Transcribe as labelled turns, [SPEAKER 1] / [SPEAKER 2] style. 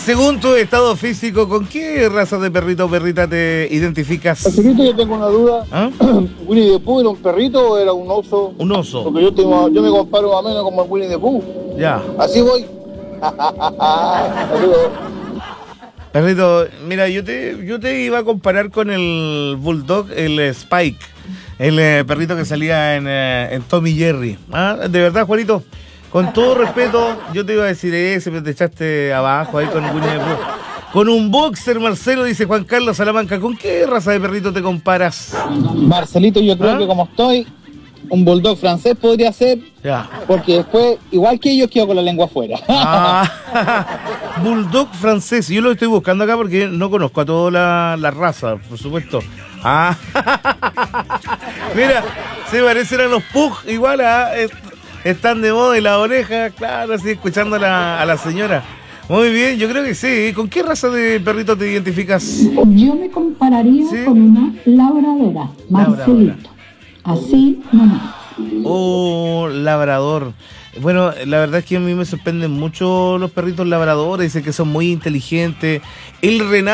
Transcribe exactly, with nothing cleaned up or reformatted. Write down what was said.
[SPEAKER 1] Según tu estado físico, ¿con qué raza de perrito o perrita te identificas?
[SPEAKER 2] Al secreto yo tengo una duda.
[SPEAKER 1] ¿Ah?
[SPEAKER 2] ¿Winnie the Pooh era un perrito o era un oso?
[SPEAKER 1] Un oso.
[SPEAKER 2] Porque yo, tengo, yo me comparo más o menos como el Winnie the Pooh.
[SPEAKER 1] Ya.
[SPEAKER 2] Así voy. Así voy.
[SPEAKER 1] Perrito, mira, yo te, yo te iba a comparar con el Bulldog, el eh, Spike, el eh, perrito que salía en, eh, en Tom y Jerry. ¿Ah? De verdad, Juanito, con todo respeto, yo te iba a decir ese, pero te echaste abajo ahí con Winnie the Pooh. Con un boxer, Marcelo, dice Juan Carlos Salamanca. ¿Con qué raza de perrito te comparas?
[SPEAKER 2] Marcelito, yo creo
[SPEAKER 1] ¿Ah?
[SPEAKER 2] que como estoy, un bulldog francés podría ser,
[SPEAKER 1] Ya.
[SPEAKER 2] porque después, igual que ellos, quedo con la lengua afuera.
[SPEAKER 1] Ah, Bulldog francés. Yo lo estoy buscando acá porque no conozco a toda la, la raza, por supuesto. Ah, mira, se parecen a los Pug, igual a, est- están de moda y la oreja, claro, así escuchando a la, a la señora. Muy bien, yo creo que sí. ¿Con qué raza de perrito te identificas?
[SPEAKER 3] Yo me compararía
[SPEAKER 1] ¿Sí?
[SPEAKER 3] con una labradora, Marcelito. Así nomás.
[SPEAKER 1] Oh, labrador. Bueno, la verdad es que a mí me sorprenden mucho los perritos labradores, dicen que son muy inteligentes. El Renato